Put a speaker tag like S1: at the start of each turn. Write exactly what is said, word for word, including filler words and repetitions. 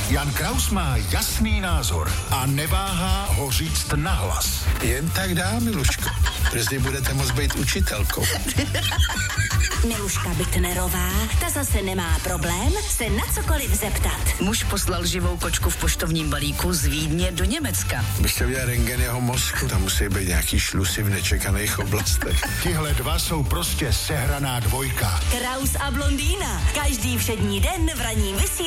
S1: Jan Kraus má jasný názor a neváhá ho říct nahlas.
S2: Jen tak dá, Miluško. Brzy budete moct být učitelkou.
S3: Miluška Bittnerová, ta zase nemá problém se na cokoliv zeptat.
S4: Muž poslal živou kočku v poštovním balíku z Vídně do Německa.
S2: Byste viděl rentgen jeho mozku, tam musí být nějaký šlusy v nečekaných oblastech.
S1: Tihle dva jsou prostě sehraná dvojka.
S3: Kraus a blondýna. Každý všední den v ranním vysílání